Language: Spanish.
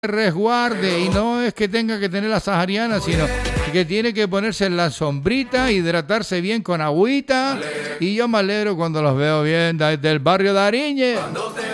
resguarde, y no es que tenga que tener la sahariana, sino que tiene que ponerse en la sombrita, hidratarse bien con agüita, y yo me alegro cuando los veo bien desde el barrio de Ariñe.